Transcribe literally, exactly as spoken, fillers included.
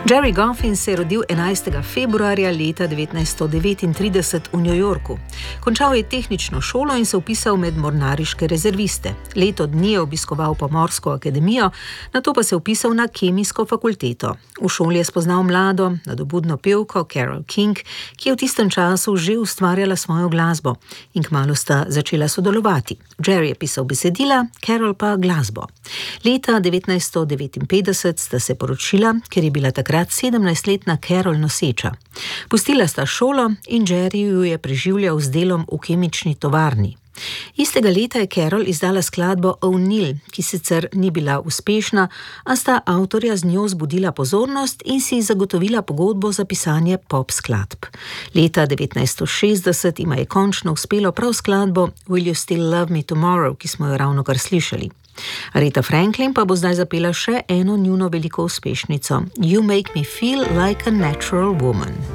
Gerry Goffin se je rodil enajstega februarja leta devetnajststo devetintrideset v New Yorku. Končal je tehnično šolo in se vpisal med mornariške rezerviste. Leto dni je obiskoval Pomorsko akademijo, nato pa se vpisal na kemijsko fakulteto. V šoli je spoznal mlado, nadobudno pevko Carole King, ki je v tistem času že ustvarjala svojo glasbo in kmalu sta začela sodelovati. Gerry je pisal besedila, Carole pa glasbo. Leta devetnajststo devetinpetdeset sta se poročila, ker je bila takrat sedemnajstletna Carole noseča. Pustila sta šolo in Gerry ju je preživljal z delom v kemični tovarni. Istega leta je Carole izdala skladbo O'Neill, ki sicer ni bila uspešna, a sta avtorja z njo zbudila pozornost in si zagotovila pogodbo za pisanje pop skladb. Leta devetnajststo šestdeset ima je končno uspelo prav skladbo Will You Still Love Me Tomorrow, ki smo jo ravnokar slišali. Aretha Franklin pa bo zdaj zapela še eno njuno veliko uspešnico, You Make Me Feel Like a Natural Woman.